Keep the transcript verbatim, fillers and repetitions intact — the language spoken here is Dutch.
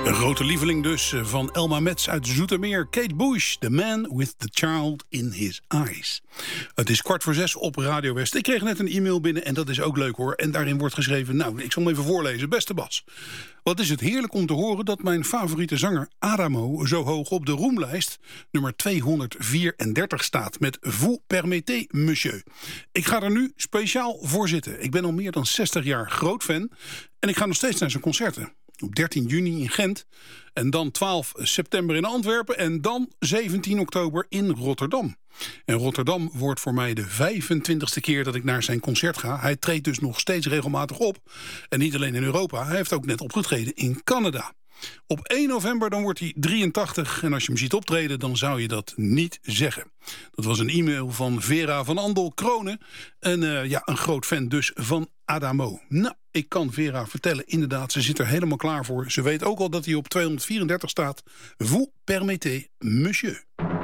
Een grote lieveling dus van Elma Metz uit Zoetermeer. Kate Bush, The Man with the Child in His Eyes. Het is kwart voor zes op Radio West. Ik kreeg net een e-mail binnen en dat is ook leuk hoor. En daarin wordt geschreven, nou, ik zal hem even voorlezen. Beste Bas, wat is het heerlijk om te horen dat mijn favoriete zanger Adamo zo hoog op de roemlijst nummer tweehonderdvierendertig staat met Vous permettez, monsieur. Ik ga er nu speciaal voor zitten. Ik ben al meer dan zestig jaar groot fan en ik ga nog steeds naar zijn concerten. Op dertien juni in Gent en dan twaalf september in Antwerpen en dan zeventien oktober in Rotterdam. En Rotterdam wordt voor mij de vijfentwintigste keer dat ik naar zijn concert ga. Hij treedt dus nog steeds regelmatig op. En niet alleen in Europa, hij heeft ook net opgetreden in Canada. Op één november dan wordt hij drieëntachtig en als je hem ziet optreden dan zou je dat niet zeggen. Dat was een e-mail van Vera van Andel Kronen. En uh, ja, een groot fan dus van Adamo. Nou, ik kan Vera vertellen, inderdaad, ze zit er helemaal klaar voor. Ze weet ook al dat hij op tweehonderdvierendertig staat. Vous permettez, monsieur.